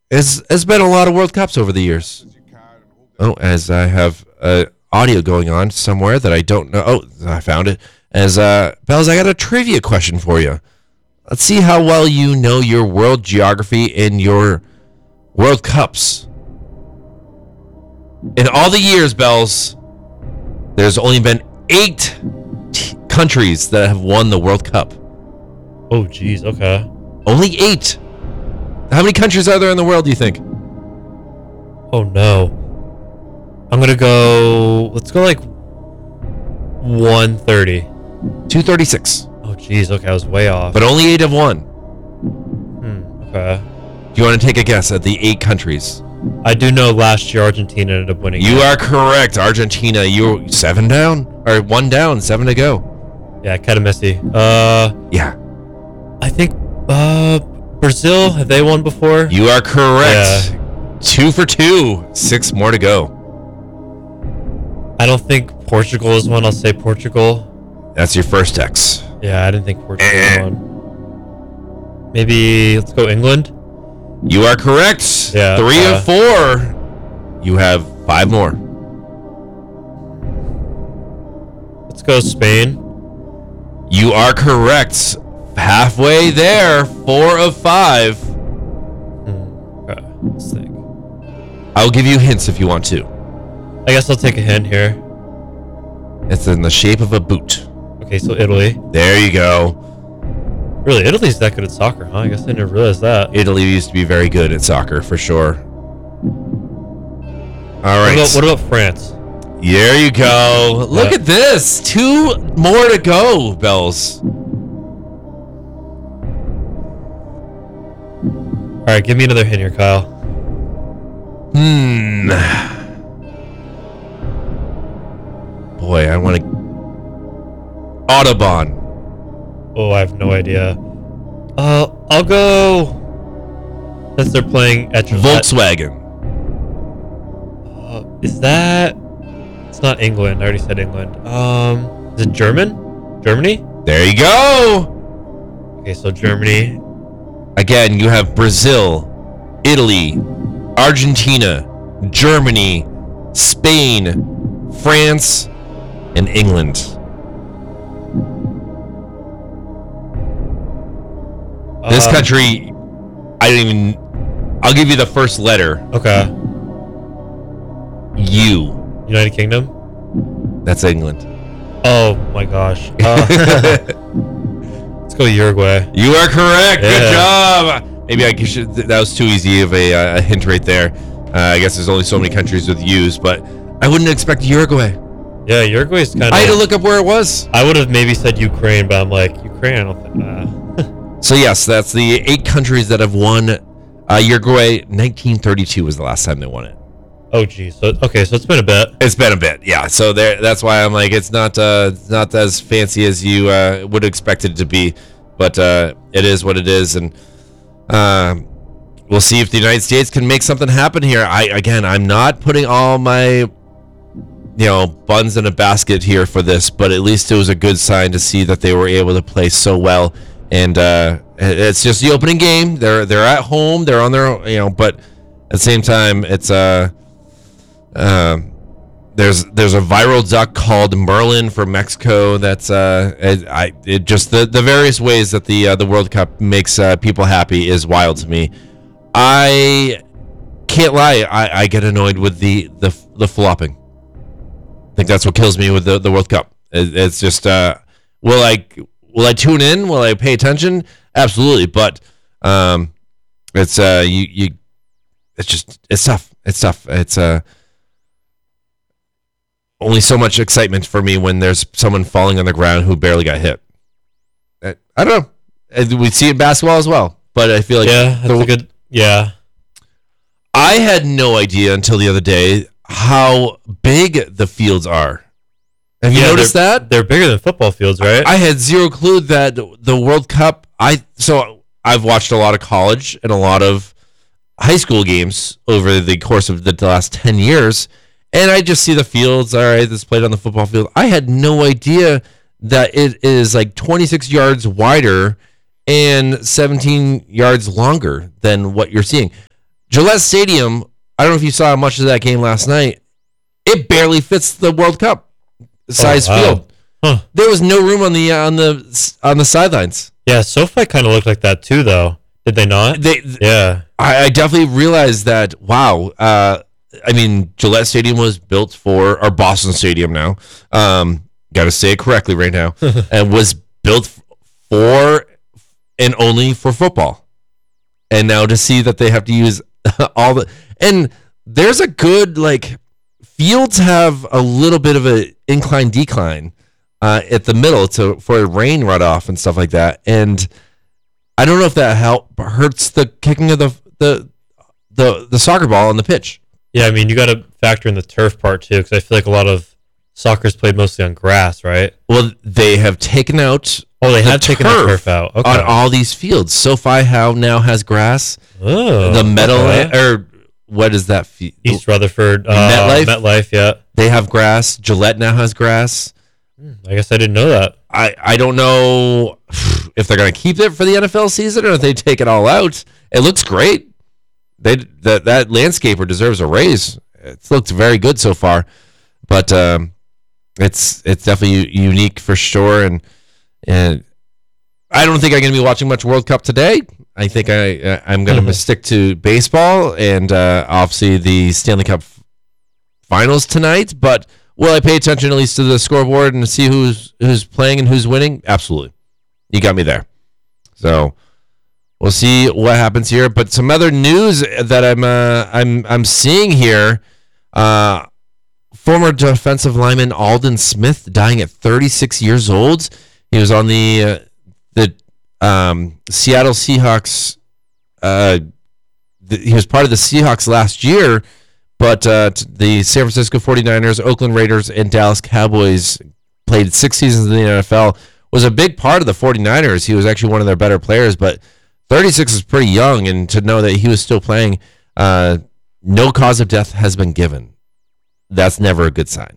It's been a lot of World Cups over the years. Oh, as I have audio going on somewhere that I don't know. Oh, I found it. As Bells, I got a trivia question for you. Let's see how well you know your world geography and your World Cups. In all the years, Bells, there's only been 8 countries that have won the World Cup. Oh, geez. Okay. Only 8. How many countries are there in the world, do you think? Oh, no. I'm going to go... Let's go like 130. 236. Oh, geez. Okay, I was way off. But only 8 have won. Okay. Do you want to take a guess at the 8 countries? I do know last year Argentina ended up winning. You are correct. Argentina, you're 7 down? Or 1 down, 7 to go. Yeah, kind of messy. Yeah. I think Brazil, have they won before? You are correct. Yeah. 2 for 2. 6 more to go. I don't think Portugal is one. I'll say Portugal. That's your first X. Yeah, I didn't think Portugal won. Maybe let's go England. You are correct. Yeah. 3 of 4. You have 5 more. Let's go Spain. You are correct. Halfway there. 4 of 5. Okay, let's think. I'll give you hints if you want to. I guess I'll take a hint here. It's in the shape of a boot. Okay, so Italy. There you go. Really, Italy's that good at soccer, huh? I guess I never realized that. Italy used to be very good at soccer, for sure. All right. What about France? There you go. Look at this. 2 more to go, Bells. All right, give me another hint here, Kyle. Boy, I want to... Audubon. Oh, I have no idea. I'll go... Since they're playing at... Volkswagen. Is that... It's not England. I already said England. Is it German? Germany? There you go. Okay, so Germany. Again, you have Brazil, Italy, Argentina, Germany, Spain, France, and England. This country, I don't even... I'll give you the first letter. Okay. U. United Kingdom? That's England. Oh my gosh. Let's go Uruguay. You are correct. Yeah. Good job. Maybe I should... That was too easy of a hint right there. I guess there's only so many countries with U's, but I wouldn't expect Uruguay. Yeah, Uruguay's kind of... I had to look up where it was. I would have maybe said Ukraine, but I'm like, Ukraine, I don't think... So yes, that's the 8 countries that have won. Uruguay, 1932 was the last time they won it. Oh, geez. So, okay, so it's been a bit. It's been a bit, yeah. So that's why I'm like, it's not as fancy as you would expect it to be, but it is what it is, and we'll see if the United States can make something happen here. I'm not putting all my buns in a basket here for this, but at least it was a good sign to see that they were able to play so well. And it's just the opening game. They're at home. They're on their but at the same time, it's there's a viral duck called Merlin from Mexico. That's just the various ways that the World Cup makes people happy is wild to me. I can't lie. I get annoyed with the flopping. I think that's what kills me with the World Cup. It's just will I tune in? Will I pay attention? Absolutely, but it's tough. It's tough. It's only so much excitement for me when there's someone falling on the ground who barely got hit. I don't know. We see it in basketball as well, but I feel like that's a good. Yeah, I had no idea until the other day how big the fields are. Have you noticed that? They're bigger than football fields, right? I had zero clue that the World Cup... I've watched a lot of college and a lot of high school games over the course of the last 10 years, and I just see the fields, all right, that's played on the football field. I had no idea that it is like 26 yards wider and 17 yards longer than what you're seeing. Gillette Stadium, I don't know if you saw much of that game last night. It barely fits the World Cup size field. Huh. There was no room on the sidelines. Yeah, SoFi kind of looked like that too, though. Did they not? Yeah. I definitely realized that. Wow. I mean, Gillette Stadium was built for, or Boston Stadium now. Got to say it correctly right now. And was built for and only for football. And now to see that they have to use and there's a good, fields have a little bit of an incline decline at the middle for rain runoff and stuff like that. And I don't know if that hurts the kicking of the soccer ball on the pitch. Yeah, I mean, you got to factor in the turf part too, because I feel like a lot of soccer's played mostly on grass, right? Well, they have taken out. Oh, they have taken the turf out on all these fields. SoFi now has grass. Oh, the metal or what is that? East Rutherford, MetLife. Yeah, they have grass. Gillette now has grass. I guess I didn't know that. I don't know if they're going to keep it for the NFL season or if they take it all out. It looks great. That landscaper deserves a raise. It's looked very good so far, but it's definitely unique for sure. And I don't think I'm going to be watching much World Cup today. I think I'm going to stick to baseball and obviously the Stanley Cup Finals tonight. But will I pay attention at least to the scoreboard and see who's playing and who's winning? Absolutely, you got me there. So we'll see what happens here. But some other news that I'm seeing here: former defensive lineman Aldon Smith dying at 36 years old. He was on the Seattle Seahawks. He was part of the Seahawks last year, but the San Francisco 49ers, Oakland Raiders, and Dallas Cowboys played 6 seasons in the NFL. Was a big part of the 49ers. He was actually one of their better players, but 36 is pretty young, and to know that he was still playing, no cause of death has been given. That's never a good sign.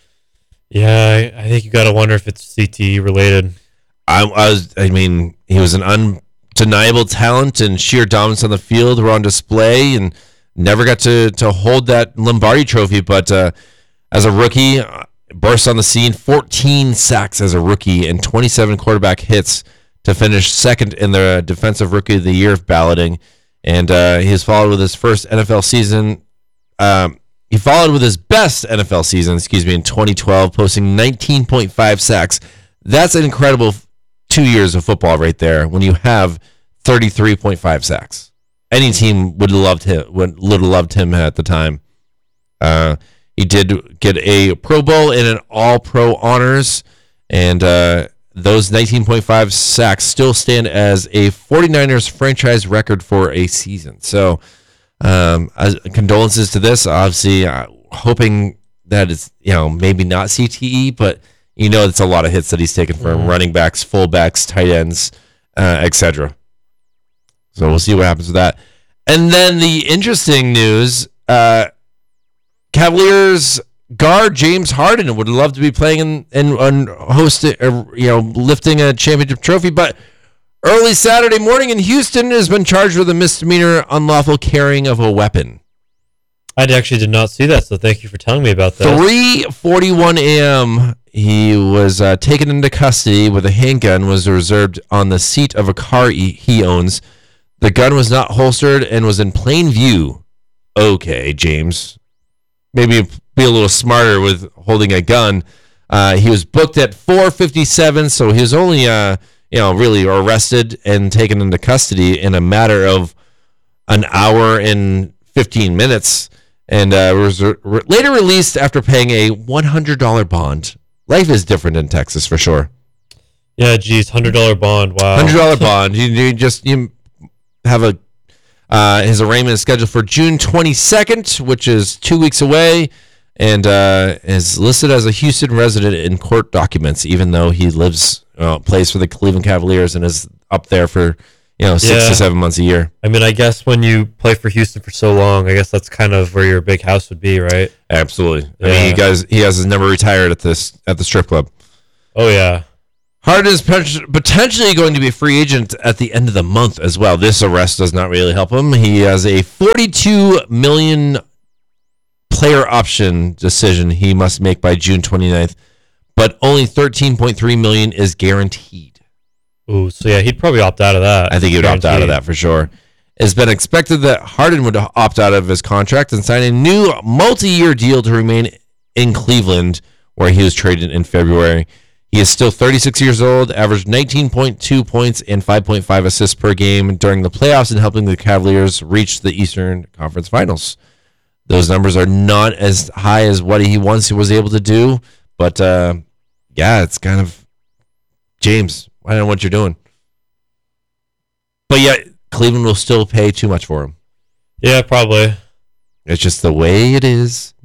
Yeah, I think you got to wonder if it's CTE related. I mean, he was an undeniable talent and sheer dominance on the field were on display and never got to hold that Lombardi trophy. But as a rookie, burst on the scene, 14 sacks as a rookie and 27 quarterback hits to finish second in the Defensive Rookie of the Year balloting. And he has followed with his first NFL season. He followed with his best NFL season, in 2012, posting 19.5 sacks. That's an incredible 2 years of football right there when you have 33.5 sacks. Any team would have loved him at the time. He did get a Pro Bowl and an All-Pro honors, and those 19.5 sacks still stand as a 49ers franchise record for a season. So condolences to this. Obviously, hoping that it's maybe not CTE, but it's a lot of hits that he's taken from running backs, fullbacks, tight ends, etc. So we'll see what happens with that. And then the interesting news: Cavaliers guard James Harden would love to be playing and hosting, lifting a championship trophy, but early Saturday morning in Houston has been charged with a misdemeanor unlawful carrying of a weapon. I actually did not see that, so thank you for telling me about that. 3:41 a.m. He was taken into custody with a handgun was reserved on the seat of a car he owns. The gun was not holstered and was in plain view. Okay, James. Maybe be a little smarter with holding a gun. He was booked at 4:57, so he was only really arrested and taken into custody in a matter of an hour and 15 minutes, and was later released after paying a $100 bond. Life is different in Texas for sure. Yeah, geez, $100 bond. Wow, $100 bond. You have his arraignment is scheduled for June 22nd, which is 2 weeks away, and is listed as a Houston resident in court documents, even though he plays for the Cleveland Cavaliers and is up there for 6 to 7 months a year. I mean, I guess when you play for Houston for so long, I guess that's kind of where your big house would be, right? Absolutely. Yeah. I mean, he has never retired at the strip club. Oh yeah. Harden is potentially going to be a free agent at the end of the month as well. This arrest does not really help him. He has a $42 million player option decision he must make by June 29th, but only $13.3 million is guaranteed. Ooh, so yeah, he'd probably opt out of that. I think he would opt out of that for sure. It's been expected that Harden would opt out of his contract and sign a new multi-year deal to remain in Cleveland, where he was traded in February. He is still 36 years old, averaged 19.2 points and 5.5 assists per game during the playoffs and helping the Cavaliers reach the Eastern Conference Finals. Those numbers are not as high as what he once was able to do, but yeah, it's kind of, James, I don't know what you're doing. But yeah, Cleveland will still pay too much for him. Yeah, probably. It's just the way it is.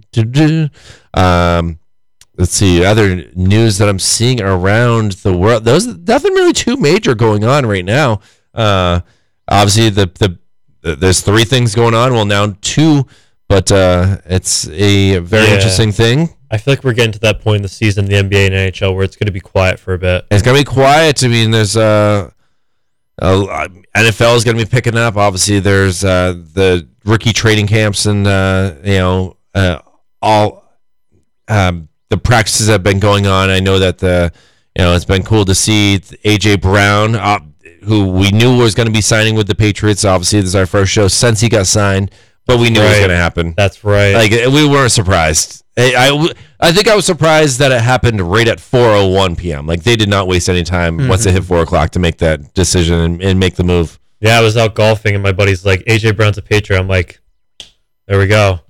Let's see, other news that I'm seeing around the world. There's nothing really too major going on right now. Obviously, there's 3 things going on. Well, now 2, but it's a very interesting thing. I feel like we're getting to that point in the season in the NBA and NHL where it's going to be quiet for a bit. It's going to be quiet. I mean, there's NFL is going to be picking up. Obviously, there's the rookie training camps and all the practices have been going on. I know that it's been cool to see AJ Brown, who we knew was going to be signing with the Patriots. Obviously, this is our first show since he got signed, but we knew it was going to happen. That's right. Like, we weren't surprised. I think I was surprised that it happened right at 4:01 p.m. Like, they did not waste any time once it hit 4 o'clock to make that decision and make the move. Yeah, I was out golfing, and my buddy's like, AJ Brown's a Patriot. I'm like, there we go.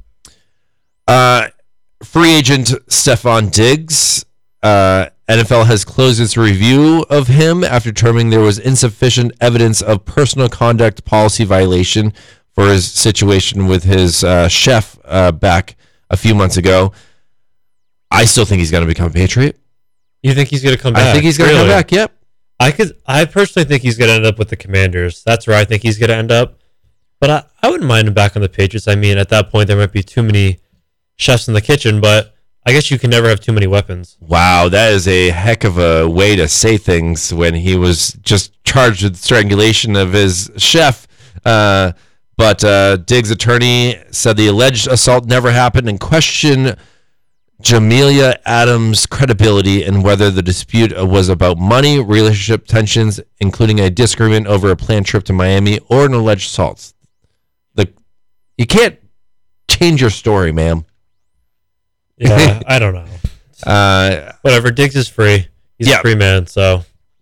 Free agent Stephon Diggs. NFL has closed its review of him after determining there was insufficient evidence of personal conduct policy violation for his situation with his chef back a few months ago. I still think he's going to become a Patriot. You think he's going to come back? I think he's going to come back, yep. I personally think he's going to end up with the Commanders. That's where I think he's going to end up. But I wouldn't mind him back on the Patriots. I mean, at that point, there might be too many chefs in the kitchen, but I guess you can never have too many weapons. Wow, that is a heck of a way to say things when he was just charged with strangulation of his chef. But Diggs' attorney said the alleged assault never happened and questioned Jamelia Adams' credibility and whether the dispute was about money, relationship tensions, including a disagreement over a planned trip to Miami, or an alleged assault. You can't change your story, ma'am. Yeah, I don't know. Whatever, Diggs is free. He's a free man, so.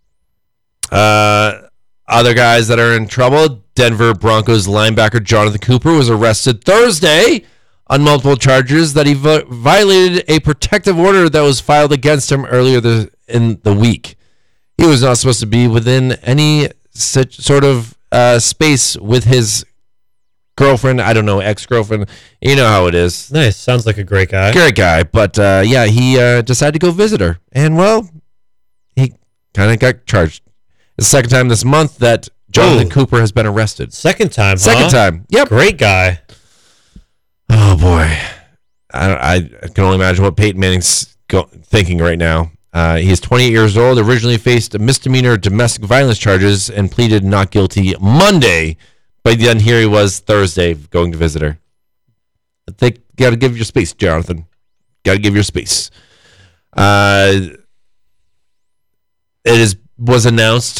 Other guys that are in trouble, Denver Broncos linebacker Jonathan Cooper was arrested Thursday on multiple charges that he violated a protective order that was filed against him earlier in the week. He was not supposed to be within any sort of space with his girlfriend. I don't know, ex-girlfriend. You know how it is. Nice. Sounds like a great guy. Great guy. But, he decided to go visit her. And, well, he kind of got charged. It's the second time this month that Jonathan Cooper has been arrested. Second time, Second time. Yep. Great guy. Oh, boy. I can only imagine what Peyton Manning's thinking right now. He's 28 years old, originally faced misdemeanor domestic violence charges and pleaded not guilty Monday. But then here he was Thursday going to visit her. I think you got to give your space, Jonathan. Got to give your space. Was announced.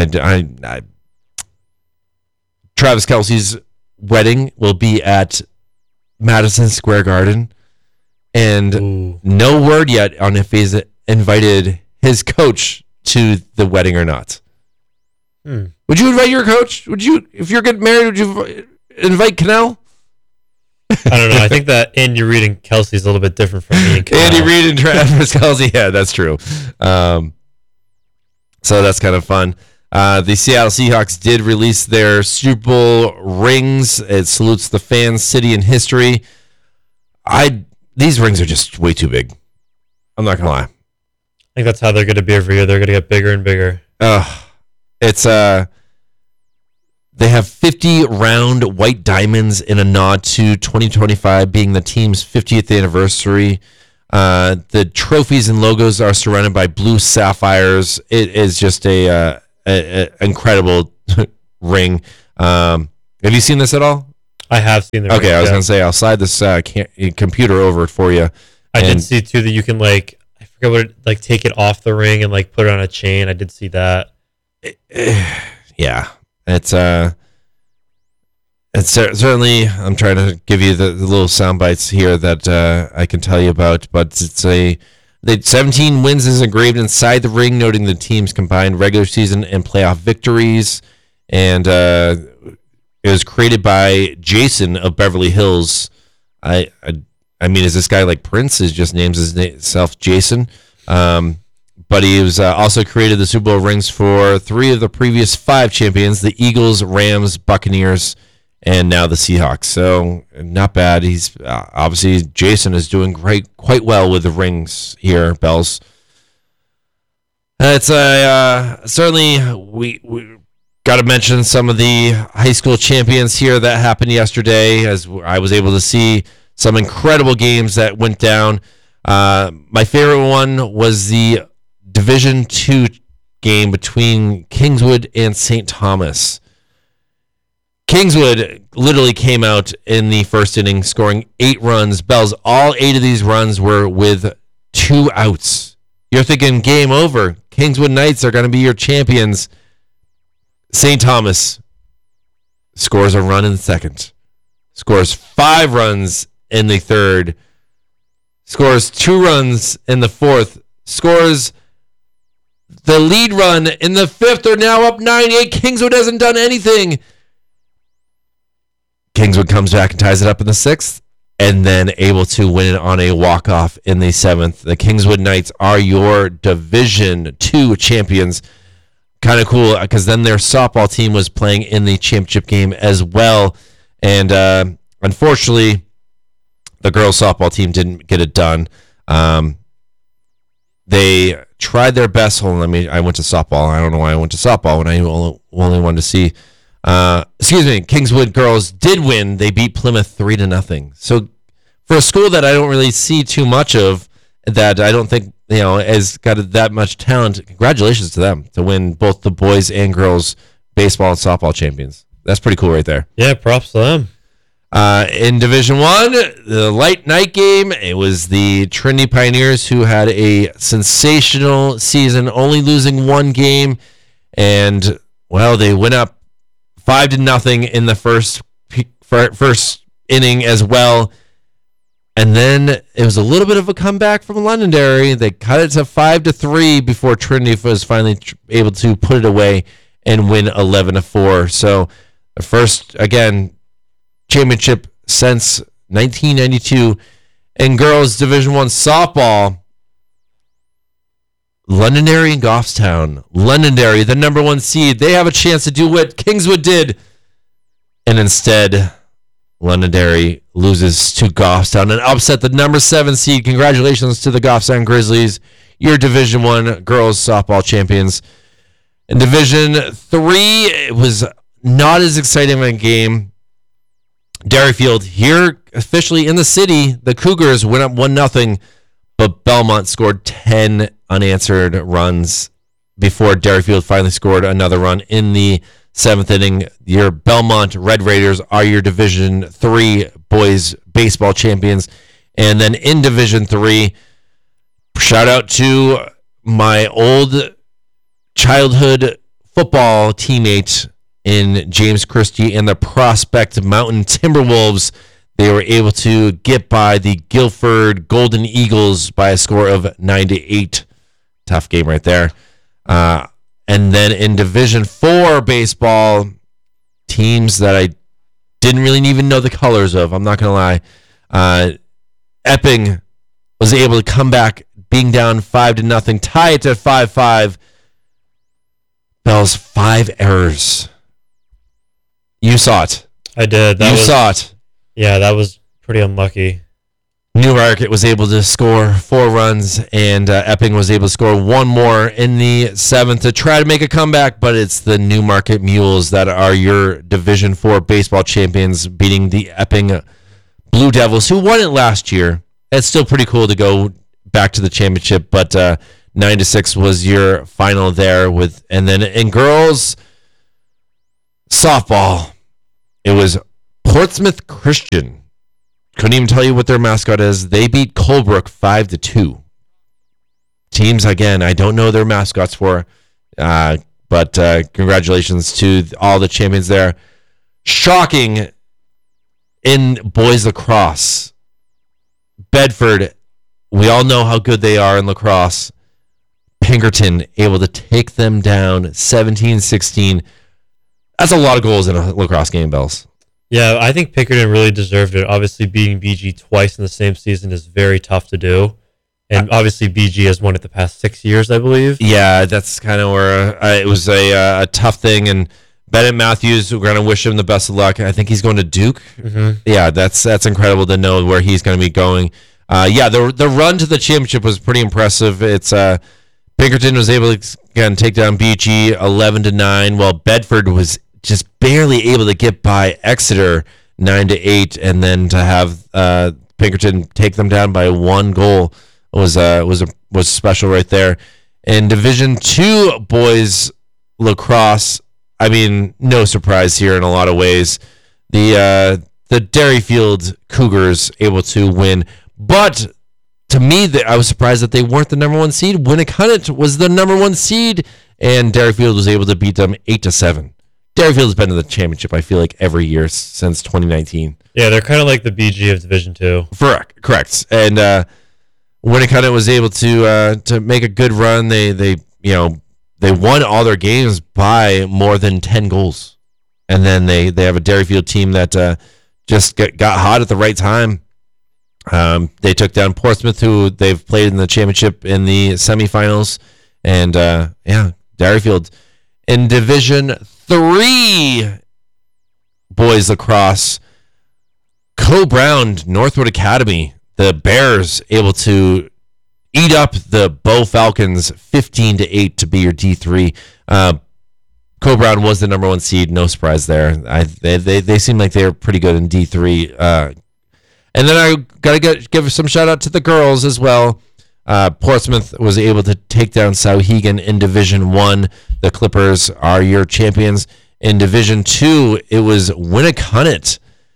Travis Kelce's wedding will be at Madison Square Garden, and no word yet on if he's invited his coach to the wedding or not. Would you invite your coach? Would you, if you're getting married, would you invite Cannell? I don't know. I think that Andy Reid and Kelsey is a little bit different from me and Cannell. Andy Reid and Travis Kelce, yeah, that's true. So that's kind of fun. The Seattle Seahawks did release their Super Bowl rings. It salutes the fans, city, and history. These rings are just way too big. I'm not gonna lie. I think that's how they're going to be every year. They're going to get bigger and bigger. It's they have 50 round white diamonds in a nod to 2025 being the team's 50th anniversary. The trophies and logos are surrounded by blue sapphires. It is just a incredible ring. Have you seen this at all? I have seen the Okay, ring, I was going to say, I'll slide this computer over for you. I did see, too, that you can, like, I forget what, like, take it off the ring and, like, put it on a chain. I did see that. Yeah. It's certainly, I'm trying to give you the little sound bites here that I can tell you about, but the 17 wins is engraved inside the ring, noting the team's combined regular season and playoff victories. And it was created by Jason of Beverly Hills. I mean, is this guy like Prince? He just names himself Jason. But he was also created the Super Bowl rings for 3 of the previous 5 champions: the Eagles, Rams, Buccaneers, and now the Seahawks. So not bad. He's obviously, Jason is doing quite well with the rings here, Bells. It's certainly we got to mention some of the high school champions here that happened yesterday, as I was able to see some incredible games that went down. My favorite one was the Division II game between Kingswood and St. Thomas. Kingswood literally came out in the first inning scoring 8 runs. Bells, all 8 of these runs were with 2 outs. You're thinking game over. Kingswood Knights are going to be your champions. St. Thomas scores a run in the second, scores 5 runs in the third, scores 2 runs in the fourth, scores the lead run in the fifth. They're now up 9-8. Kingswood hasn't done anything. Kingswood comes back and ties it up in the 6th, and then able to win it on a walk-off in the 7th. The Kingswood Knights are your Division II champions. Kind of cool, because then their softball team was playing in the championship game as well. And unfortunately, the girls softball team didn't get it done. They tried their best. Hold on, I went to softball. I don't know why I went to softball when I only wanted to see. Kingswood girls did win. They beat Plymouth 3-0. So for a school that I don't really see too much of, that I don't think has got that much talent, congratulations to them to win both the boys and girls baseball and softball champions. That's pretty cool right there. Yeah, props to them. In Division I, the light night game, it was the Trinity Pioneers who had a sensational season, only losing 1 game. And, well, they went up 5-0 in the first inning as well. And then it was a little bit of a comeback from Londonderry. They cut it to 5-3 before Trinity was finally able to put it away and win 11-4. So the first, again, championship since 1992. In girls Division I softball, Londonderry and Goffstown. Londonderry, the number 1 seed, they have a chance to do what Kingswood did. And instead, Londonderry loses to Goffstown and upset the number 7 seed. Congratulations to the Goffstown Grizzlies, your Division I girls softball champions. In Division III, it was not as exciting of a game. Derryfield, here officially in the city, the Cougars went up 1-0, but Belmont scored 10 unanswered runs before Derryfield finally scored another run in the 7th inning. Your Belmont Red Raiders are your Division III boys baseball champions. And then in Division III, shout out to my old childhood football teammate in James Christie and the Prospect Mountain Timberwolves. They were able to get by the Guilford Golden Eagles by a score of 9-8. Tough game right there. And then in Division IV baseball, teams that I didn't really even know the colors of, I'm not going to lie. Epping was able to come back, being down 5-0, tie it to 5-5. Bells, 5 errors. You saw it. I did. You saw it. Yeah, that was pretty unlucky. Newmarket was able to score 4 runs, and Epping was able to score 1 more in the 7th to try to make a comeback, but it's the Newmarket Mules that are your Division IV baseball champions, beating the Epping Blue Devils, who won it last year. It's still pretty cool to go back to the championship, but 9-6 was your final there. And then in girls softball, it was Portsmouth Christian. Couldn't even tell you what their mascot is. They beat Colebrook 5-2. Teams, again, I don't know their mascots for, but congratulations to all the champions there. Shocking in boys lacrosse. Bedford, we all know how good they are in lacrosse. Pinkerton able to take them down 17-16. That's a lot of goals in a lacrosse game, Bells. Yeah, I think Pinkerton really deserved it. Obviously, beating BG twice in the same season is very tough to do. And obviously, BG has won it the past 6 years, I believe. Yeah, that's kind of where it was a tough thing. And Bennett Matthews, we're going to wish him the best of luck. I think he's going to Duke. Mm-hmm. Yeah, that's incredible to know where he's going to be going. The run to the championship was pretty impressive. It's Pinkerton was able to again take down BG 11-9, while Bedford was just barely able to get by Exeter 9-8, and then to have Pinkerton take them down by 1 goal was special right there. In Division II boys lacrosse, I mean, no surprise here in a lot of ways. The Derryfield Cougars able to win, but to me, I was surprised that they weren't the number 1 seed. Winnacunnet was the number 1 seed, and Derryfield was able to beat them 8-7. Derryfield has been in the championship, I feel like, every year since 2019. Yeah, they're kind of like the BG of Division II. Correct. And Winnacunnet was able to make a good run. They won all their games by more than 10 goals. And then they have a Derryfield team that just got hot at the right time. They took down Portsmouth, who they've played in the championship in the semifinals. And Derryfield. In Division 3 boys lacrosse, Co-Brown Northwood Academy, the Bears able to eat up the Bow Falcons 15-8 to be your D3. Co-Brown was the number 1 seed, no surprise there. They seem like they're pretty good in D3. And then I gotta give some shout out to the girls as well. Portsmouth was able to take down Souhegan in Division 1. The Clippers are your champions. In Division 2, it was Winnacunnet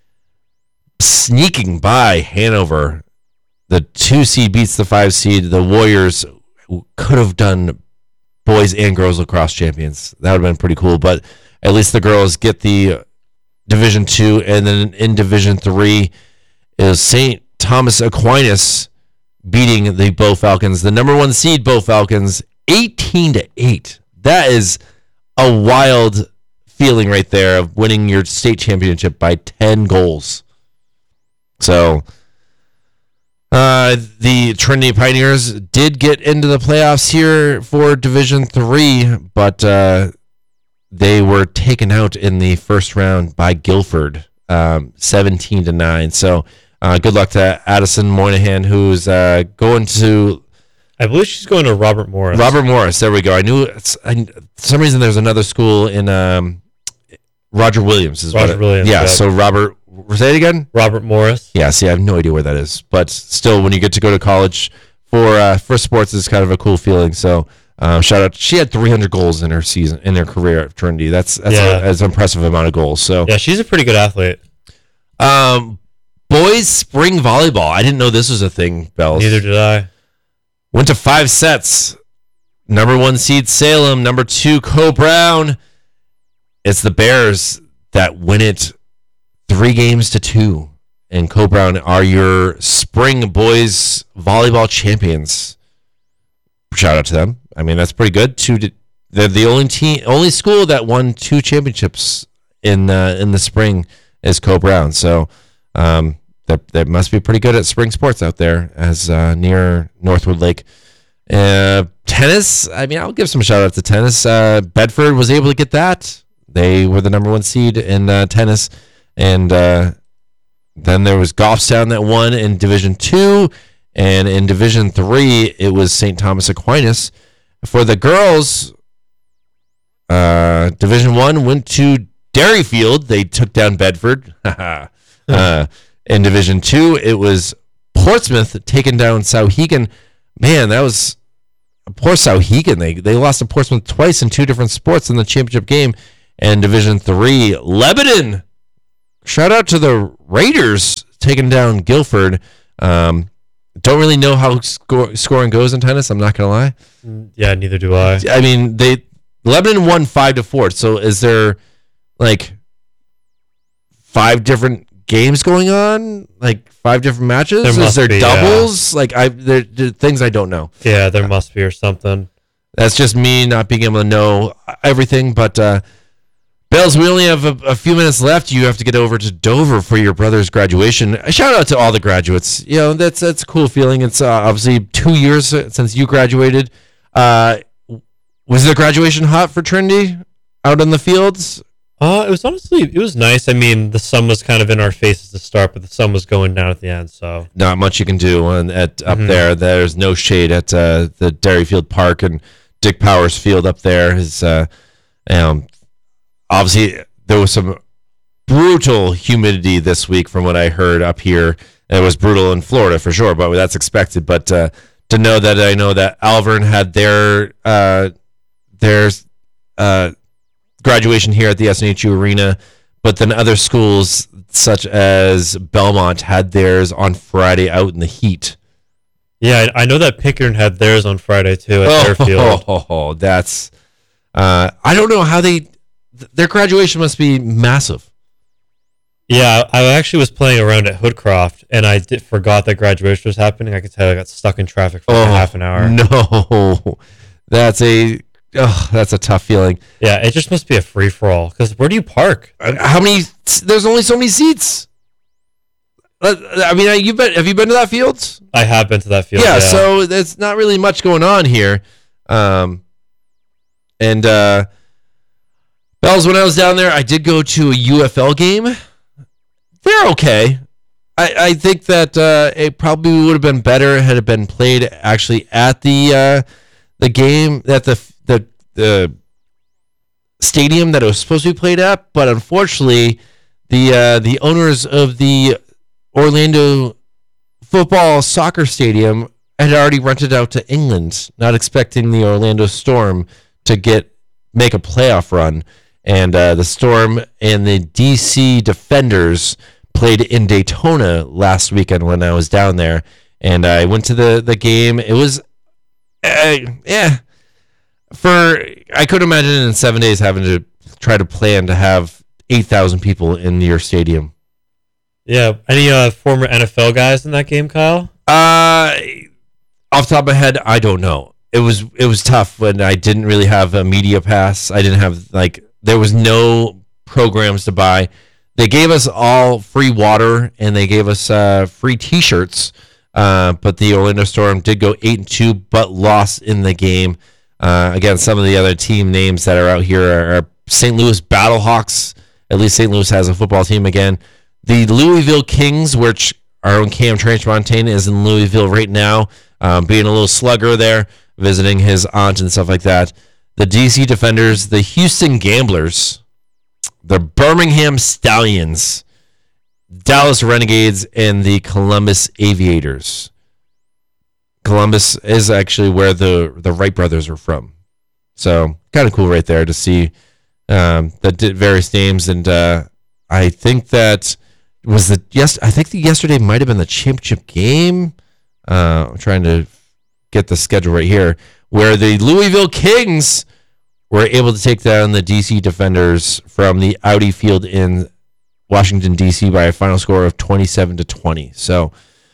sneaking by Hanover. The 2 seed beats the 5 seed. The Warriors could have done boys and girls lacrosse champions. That would have been pretty cool, but at least the girls get the Division 2. And then in Division 3 is St. Thomas Aquinas beating the Bow Falcons, the number 1 seed Bow Falcons, 18-8. That is a wild feeling right there of winning your state championship by 10 goals. So the Trinity Pioneers did get into the playoffs here for Division 3, but they were taken out in the first round by Guilford, 17-9. So good luck to Addison Moynihan, who's going to... I believe she's going to Robert Morris. Robert Morris, there we go. I knew for some reason there's another school in Roger Williams. Roger Williams. Yeah, so Robert... Say it again? Robert Morris. Yeah, see, I have no idea where that is. But still, when you get to go to college for sports, it's kind of a cool feeling. So shout out. She had 300 goals in her career at Trinity. That's an impressive amount of goals. So yeah, she's a pretty good athlete. Boys spring volleyball. I didn't know this was a thing, Bells. Neither did I. Went to 5 sets. Number 1 seed Salem. Number 2 Co-Brown. It's the Bears that win it 3-2. And Co-Brown are your spring boys volleyball champions. Shout out to them. I mean, that's pretty good. They're the only school that won 2 championships in the spring is Co-Brown. So they must be pretty good at spring sports out there as near Northwood Lake. Tennis, I mean, I'll give some shout out to tennis. Bedford was able to get that. They were the number 1 seed in tennis. And then there was Goffstown that won in Division 2. And in Division 3, it was St. Thomas Aquinas. For the girls, Division 1 went to Derryfield. They took down Bedford. In Division 2, it was Portsmouth taking down Souhegan man, that was poor Sauhegan. They lost to Portsmouth twice in two different sports in the championship game and Division 3. Lebanon, shout out to the Raiders taking down Guildford. Don't really know how scoring goes in tennis. I'm not gonna lie. Yeah, neither do I. I mean, Lebanon won 5-4. So is there like 5 different games going on? Like 5 different matches? Is there doubles? Yeah. Like there things I don't know. Yeah, there must be or something. That's just me not being able to know everything. But Bells, we only have a few minutes left. You have to get over to Dover for your brother's graduation. A shout out to all the graduates. You know, that's a cool feeling. It's obviously 2 years since you graduated. Was the graduation hot for Trinity out in the fields? It was nice. I mean, the sun was kind of in our faces to start, but the sun was going down at the end. So not much you can do up there. There's no shade at the Derryfield Park and Dick Powers Field up there. Is obviously there was some brutal humidity this week from what I heard up here. It was brutal in Florida for sure, but that's expected. But to know that I know that Alvern had their graduation here at the SNHU Arena, but then other schools such as Belmont had theirs on Friday out in the heat. Yeah, I know that Pinkerton had theirs on Friday too at their field. That's I don't know how their graduation must be massive. Yeah, I actually was playing around at Hoodcroft, and I forgot that graduation was happening. I could tell I got stuck in traffic for half an hour. No, that's a tough feeling. Yeah, it just must be a free-for-all, because where do you park? How many? There's only so many seats. I mean, have you been to that field? I have been to that field. Yeah, so there's not really much going on here. Bells, when I was down there, I did go to a UFL game. They're okay. I think that it probably would have been better had it been played actually at the game at the stadium that it was supposed to be played at. But unfortunately, the owners of the Orlando football soccer stadium had already rented out to England, not expecting the Orlando Storm to make a playoff run. And the Storm and the DC Defenders played in Daytona last weekend when I was down there. And I went to the game. It was, I could imagine in 7 days having to try to plan to have 8,000 people in your stadium. Yeah. Any former NFL guys in that game, Kyle? Off the top of my head, I don't know. It was tough when I didn't really have a media pass. I didn't have there was no programs to buy. They gave us all free water and they gave us free T-shirts. But the Orlando Storm did go 8-2, but lost in the game. Again, some of the other team names that are out here are St. Louis Battlehawks. At least St. Louis has a football team again. The Louisville Kings, which our own Cam Trenchmontaine is in Louisville right now, being a little slugger there, visiting his aunt and stuff like that. The DC Defenders, the Houston Gamblers, the Birmingham Stallions, Dallas Renegades, and the Columbus Aviators. Columbus is actually where the Wright brothers are from. So kind of cool right there to see the various names. And I think that was I think yesterday might have been the championship game. I'm trying to get the schedule right here, where the Louisville Kings were able to take down the DC Defenders from the Audi Field in Washington, D.C. by a final score of 27-20. So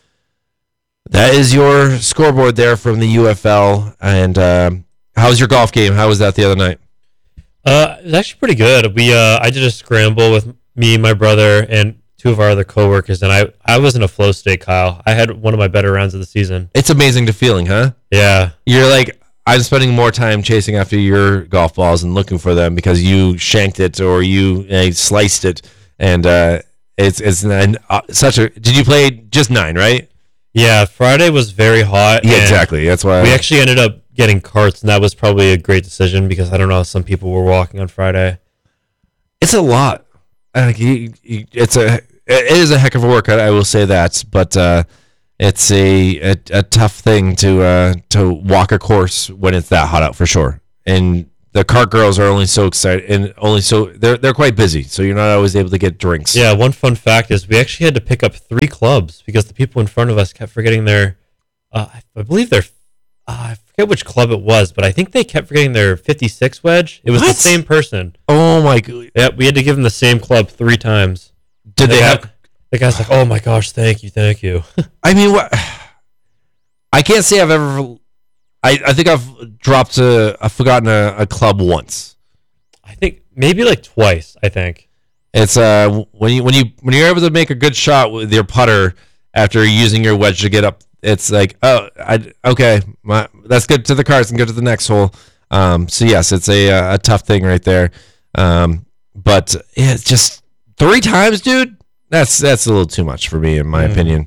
that is your scoreboard there from the UFL. And how was your golf game? How was that the other night? It was actually pretty good. I did a scramble with me, my brother, and two of our other coworkers, and I was in a flow state, Kyle. I had one of my better rounds of the season. It's amazing to feeling, huh? Yeah. You're like, I'm spending more time chasing after your golf balls and looking for them because you shanked it or you sliced it, and it's such a. Did you play just 9, right? Yeah, Friday was very hot. Yeah, exactly. That's why we actually ended up getting carts, and that was probably a great decision because I don't know how some people were walking on Friday. It's a lot. It is a heck of a workout, I will say that. But it's a tough thing to walk a course when it's that hot out for sure. And the cart girls are only so excited and they're quite busy, so you're not always able to get drinks. Yeah, one fun fact is we actually had to pick up 3 clubs because the people in front of us kept forgetting their I believe their I forget which club it was, but I think they kept forgetting their 56 wedge. It was the same person. Oh my god. Yeah, we had to give them the same club 3 times. Did they have the guy's like, "Oh my gosh, thank you." I mean, what? I can't say I've ever. I think I've forgotten a club once. I think maybe like twice. I think it's when you're able to make a good shot with your putter after using your wedge to get up. It's like, that's good to the cards and go to the next hole. So yes, it's a tough thing right there. But yeah, it's just 3 times, dude. That's a little too much for me, in my opinion.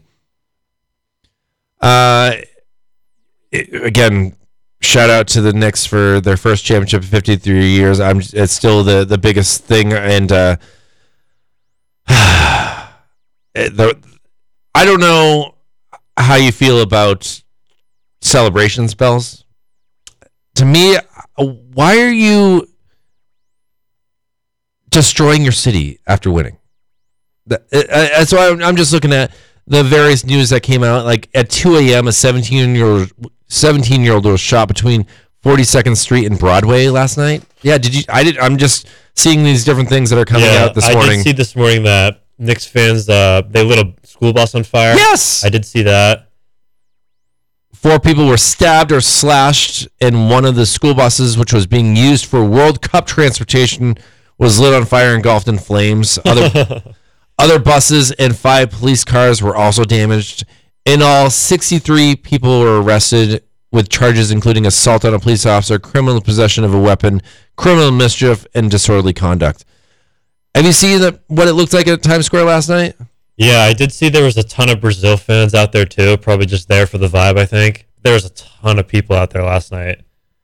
Again, shout out to the Knicks for their first championship in 53 years. It's still the biggest thing, and I don't know how you feel about celebrations, Bells. To me, why are you destroying your city after winning? That's why I'm just looking at the various news that came out. Like at 2 a.m., a 17-year-old was shot between 42nd Street and Broadway last night. Yeah, I'm just seeing these different things that are coming out this morning. I did see this morning that Knicks fans they lit a school bus on fire. Yes, I did see that. 4 people were stabbed or slashed, and one of the school buses, which was being used for World Cup transportation, was lit on fire and engulfed in flames. Other buses and 5 police cars were also damaged. In all, 63 people were arrested with charges including assault on a police officer, criminal possession of a weapon, criminal mischief, and disorderly conduct. Have you seen what it looked like at Times Square last night? Yeah, I did see there was a ton of Brazil fans out there too, probably just there for the vibe, I think. There was a ton of people out there last night.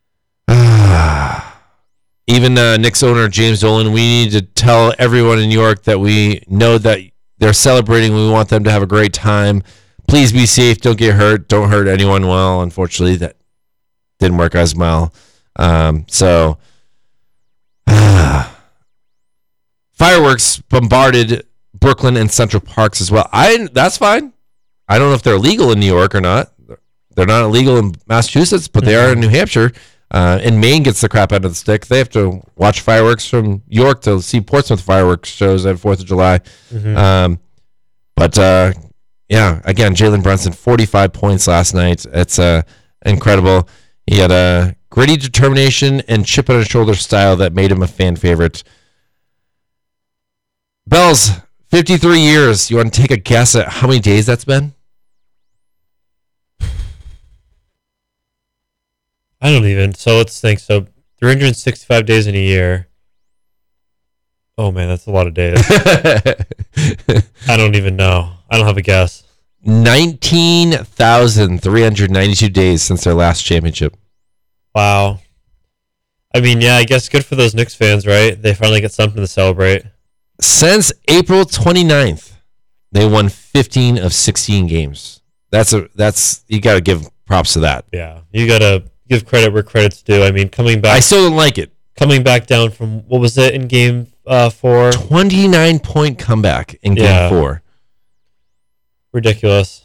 Even Knicks owner James Dolan, we need to tell everyone in New York that we know that they're celebrating. We want them to have a great time. Please be safe. Don't get hurt. Don't hurt anyone. Well, unfortunately, that didn't work as well. Fireworks bombarded Brooklyn and Central Parks as well. That's fine. I don't know if they're legal in New York or not. They're not illegal in Massachusetts, but they are in New Hampshire. And Maine gets the crap out of the stick. They have to watch fireworks from York to see Portsmouth fireworks shows at 4th of July. Yeah, again, Jalen Brunson, 45 points last night. It's incredible. He had a gritty determination and chip on his shoulder style that made him a fan favorite. Bells, 53 years. You want to take a guess at how many days that's been? I don't even. So let's think. So 365 days in a year. Oh, man, that's a lot of days. I don't even know. I don't have a guess. 19,392 days since their last championship. Wow. I mean, yeah, I guess good for those Knicks fans, right? They finally get something to celebrate. Since April 29th, they won 15 of 16 games. That's you got to give props to that. Yeah, you got to give credit where credit's due. I mean, coming back. I still don't like it. Coming back down from, what was it in game 4? 29-point comeback in game 4. Ridiculous.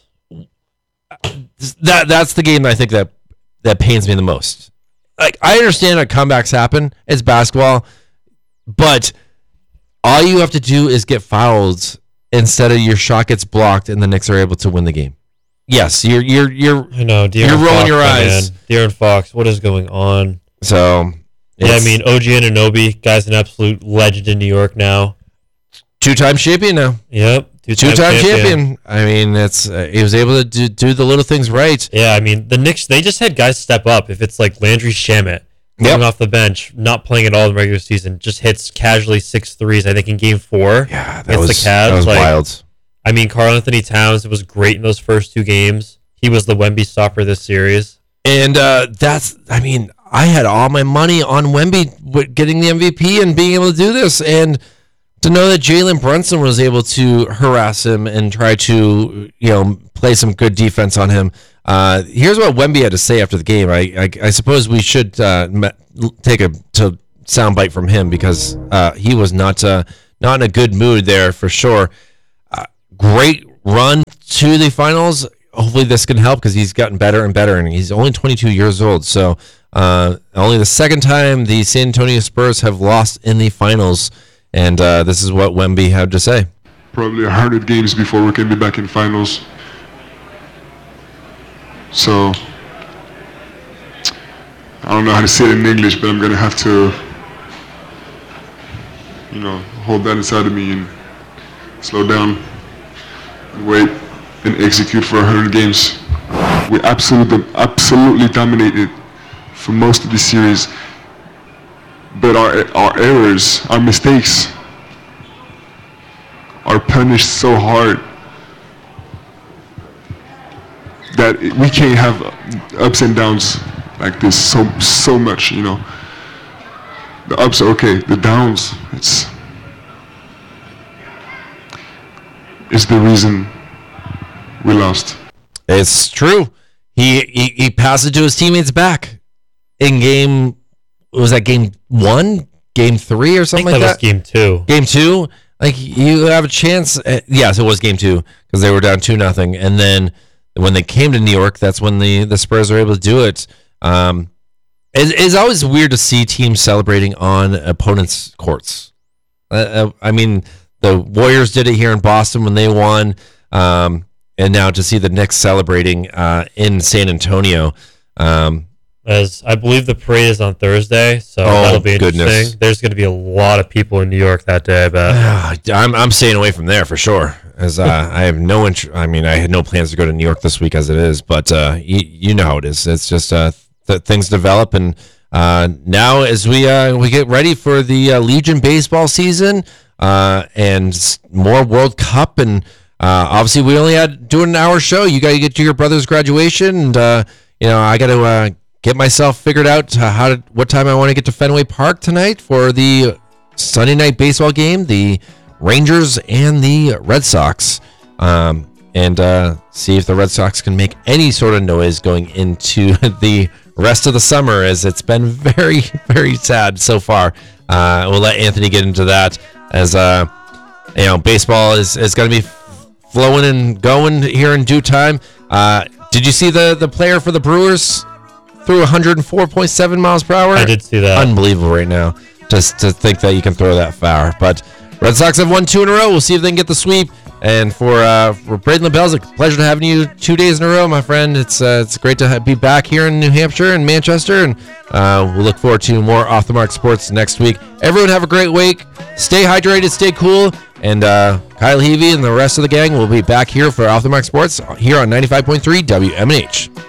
That's the game I think that pains me the most. Like, I understand that comebacks happen. It's basketball. But all you have to do is get fouled instead of your shot gets blocked and the Knicks are able to win the game. Yes, you're I know, you're rolling your eyes. De'Aaron Fox, what is going on? So yeah, I mean, OG Anunoby, guy's an absolute legend in New York now. 2-time champion now. Yep, two-time champion. I mean, it's he was able to do the little things right. Yeah, I mean, the Knicks, they just had guys step up. If it's like Landry Shamet coming off the bench, not playing at all in the regular season, just hits casually 6 threes, I think, in game 4. Yeah, that was wild. I mean, Karl-Anthony Towns was great in those first 2 games. He was the Wemby stopper this series. And I had all my money on Wemby getting the MVP and being able to do this. And to know that Jalen Brunson was able to harass him and try to, play some good defense on him. Here's what Wemby had to say after the game. I suppose we should take a soundbite from him because he was not in a good mood there for sure. Great run to the finals. Hopefully this can help because he's gotten better and better, and he's only 22 years old. So only the second time the San Antonio Spurs have lost in the finals, and this is what Wemby had to say. Probably 100 games before we can be back in finals. So I don't know how to say it in English, but I'm going to have to, hold that inside of me and slow down and wait and execute for 100 games. We absolutely dominated for most of the series, but our errors, our mistakes are punished so hard that we can't have ups and downs like this so much, The ups are okay, the downs, it's the reason we lost. It's true. He passed it to his teammates back in game. Was that game 1, game 3, or something like that? Was game 2. Game 2. Like you have a chance. Yes, it was game 2 because they were down 2-0, and then when they came to New York, that's when the Spurs were able to do it. It's always weird to see teams celebrating on opponents' courts. I mean, the Warriors did it here in Boston when they won. And now to see the Knicks celebrating in San Antonio. As I believe the parade is on Thursday, so that'll be interesting. Goodness. There's going to be a lot of people in New York that day, I bet. I'm staying away from there for sure, as I have no interest. I mean, I had no plans to go to New York this week as it is, but you know how it is. It's just things develop, and now as we get ready for the Legion baseball season and more World Cup, and obviously we only had doing an hour show. You got to get to your brother's graduation, and I got to get myself figured out what time I want to get to Fenway Park tonight for the Sunday night baseball game, the Rangers and the Red Sox, and see if the Red Sox can make any sort of noise going into the rest of the summer, as it's been very, very sad so far. We'll let Anthony get into that, as baseball is going to be flowing and going here in due time. Did you see the player for the Brewers threw 104.7 miles per hour? I did see that. Unbelievable right now, just to think that you can throw that far. But Red Sox have won 2 in a row. We'll see if they can get the sweep. And for Braden LaBelle, it's a pleasure to have you 2 days in a row, my friend. It's great to be back here in New Hampshire and Manchester, and we'll look forward to more Off the Mark Sports next week. Everyone have a great week. Stay hydrated, stay cool, and Kyle Heavey and the rest of the gang will be back here for Off the Mark Sports here on 95.3 WMNH.